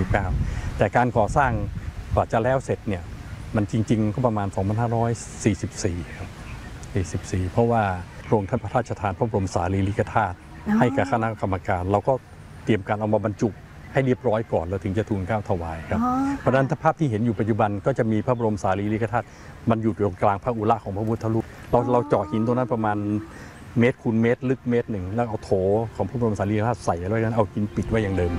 2539แต่การก่อสร้างกว่าจะแล้วเสร็จเนี่ยมันจริงๆก็ประมาณ 2544 ครับ44เพราะว่าพระองค์ท่านพระราชทานพระบรมสารีริกธาตุให้กับคณะกรรมการเราก็เตรียมการเอามาบรรจุให้เรียบร้อยก่อนแล้วถึงจะทูลเกล้าถวายครับเพราะฉะนั้นภาพที่เห็นอยู่ปัจจุบันก็จะมีพระบรมสารีริกธาตุมันอยู่ตรงกลางพระอุระของพระพุทธรูปเราเจาะหินตรงนั้นประมาณเมตรคูณเมตรลึกเมตรหนึ่งแล้วเอาโถของพระบรมสารีริกธาตุใส่ไว้นั้นเอาหินปิดไว้อย่างเดิม